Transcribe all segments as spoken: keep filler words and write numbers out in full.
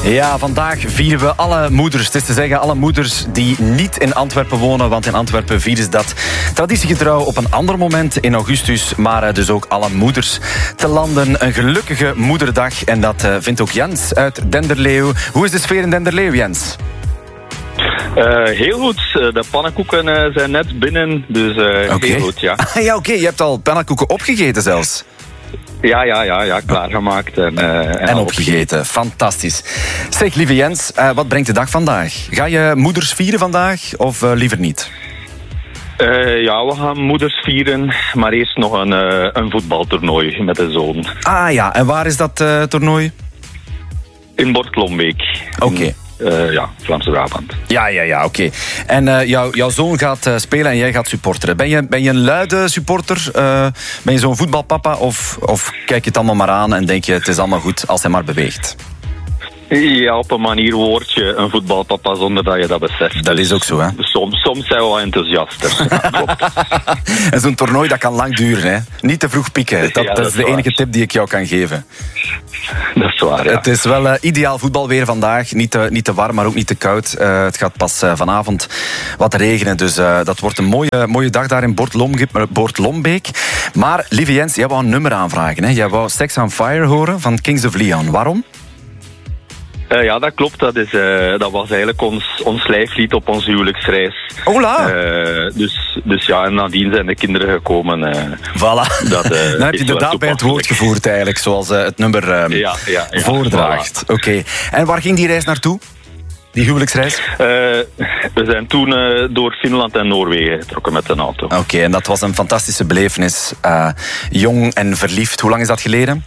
Ja, vandaag vieren we alle moeders. Het is te zeggen, alle moeders die niet in Antwerpen wonen. Want in Antwerpen vieren ze dat traditiegetrouw op een ander moment in augustus. Maar dus ook alle moeders te landen. Een gelukkige moederdag. En dat vindt ook Jens uit Denderleeuw. Hoe is de sfeer in Denderleeuw, Jens? Uh, heel goed. De pannenkoeken uh, zijn net binnen. Dus uh, okay. heel goed, ja. ja, oké. Okay. Je hebt al pannenkoeken opgegeten zelfs. Ja, ja, ja, ja, klaargemaakt en, uh, en, en opgegeten. Fantastisch. Zeg, lieve Jens, uh, wat brengt de dag vandaag? Ga je moeders vieren vandaag of uh, liever niet? Uh, ja, we gaan moeders vieren, maar eerst nog een, uh, een voetbaltoernooi met de zoon. Ah ja, en waar is dat uh, toernooi? In Bortlombeek. Oké. Okay. Uh, ja, Vlaamse Brabant. Ja, ja, ja, oké. Okay. En uh, jou, jouw zoon gaat uh, spelen en jij gaat supporteren. Ben je, ben je een luide supporter? Uh, ben je zo'n voetbalpapa? Of, of kijk je het allemaal maar aan en denk je het is allemaal goed als hij maar beweegt? Ja, op een manier word je een voetbalpapa zonder dat je dat beseft. Dat is ook zo, hè? Soms, soms zijn we wel enthousiaster. Klopt. En zo'n toernooi, dat kan lang duren, hè? Niet te vroeg pieken. Dat, ja, dat, dat is de waar. enige tip die ik jou kan geven. Dat is waar, ja. Het is wel uh, ideaal voetbalweer vandaag. Niet te, niet te warm, maar ook niet te koud. Uh, het gaat pas uh, vanavond wat regenen. Dus uh, dat wordt een mooie, mooie dag daar in Bortlombeek. Maar, lieve Jens, jij wou een nummer aanvragen, hè? Jij wou Sex on Fire horen van Kings of Leon. Waarom? Uh, ja, dat klopt. Dat, is, uh, dat was eigenlijk ons, ons lijflied op onze huwelijksreis. Hola! Uh, dus, dus ja, en nadien zijn de kinderen gekomen. Uh, voilà. Dat, uh, Dan heb je de daad bij het woord gevoerd eigenlijk, zoals uh, het nummer uh, ja, ja, ja, voordraagt. Voilà. Oké. Okay. En waar ging die reis naartoe? Die huwelijksreis? Uh, we zijn toen uh, door Finland en Noorwegen getrokken met een auto. Oké, okay, en dat was een fantastische belevenis. Uh, jong en verliefd. Hoe lang is dat geleden?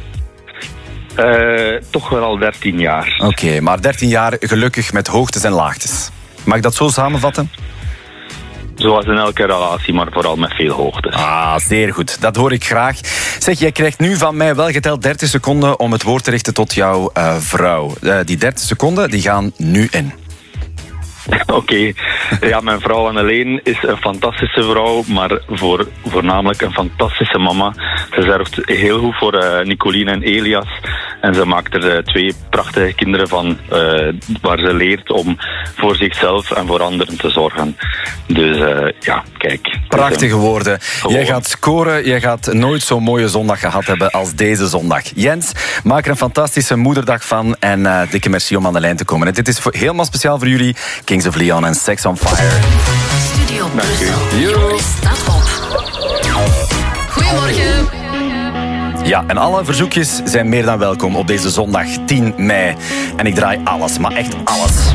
Uh, toch wel al dertien jaar. Oké, okay, maar dertien jaar gelukkig met hoogtes en laagtes. Mag ik dat zo samenvatten? Zoals in elke relatie, maar vooral met veel hoogtes. Ah, zeer goed. Dat hoor ik graag. Zeg, jij krijgt nu van mij wel geteld dertig seconden om het woord te richten tot jouw uh, vrouw. Uh, die dertig seconden, die gaan nu in. Oké. Okay. Ja, mijn vrouw Anneleen is een fantastische vrouw, maar voor, voornamelijk een fantastische mama. Ze zorgt heel goed voor uh, Nicoline en Elias. En ze maakt er uh, twee prachtige kinderen van, uh, waar ze leert om voor zichzelf en voor anderen te zorgen. Dus uh, ja, kijk. Prachtige woorden. Gewoon. Jij gaat scoren, jij gaat nooit zo'n mooie zondag gehad hebben als deze zondag. Jens, maak er een fantastische moederdag van en uh, dikke merci om aan de lijn te komen. En dit is voor, helemaal speciaal voor jullie, Kings of Leon en Sex on Fire. Studio Brussel staat op. Goedemorgen. Ja, en alle verzoekjes zijn meer dan welkom op deze zondag tien mei. En ik draai alles, maar echt alles.